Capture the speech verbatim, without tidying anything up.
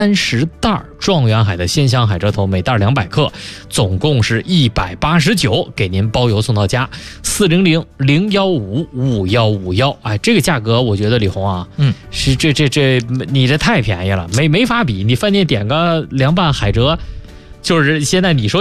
三十袋状元海的鲜香海蜇头，每袋两百克，总共是一百八十九，给您包邮送到家。四零零零幺五五幺五幺，哎，这个价格我觉得李红啊， 嗯， 是这这这你这太便宜了，没没法比。你饭店点个凉拌海蜇，就是现在你说。